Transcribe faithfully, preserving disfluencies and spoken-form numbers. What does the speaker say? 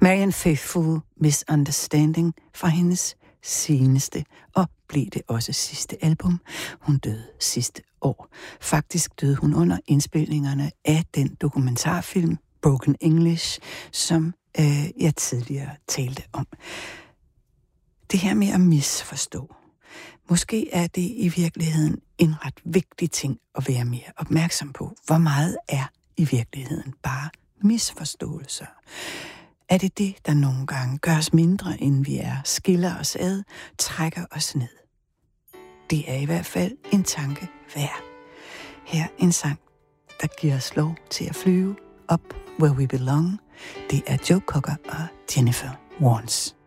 Marianne Faithfull, Misunderstanding, fra hendes seneste, og blev det også sidste album. Hun døde sidste år. Faktisk døde hun under indspilningerne af den dokumentarfilm Broken English, som øh, jeg tidligere talte om. Det her med at misforstå. Måske er det i virkeligheden en ret vigtig ting at være mere opmærksom på. Hvor meget er i virkeligheden bare misforståelser? Er det det, der nogle gange gør os mindre, end vi er, skiller os ad, trækker os ned? Det er i hvert fald en tanke værd. Her en sang, der giver os lov til at flyve op, where we belong. Det er Joe Cocker og Jennifer Warnes.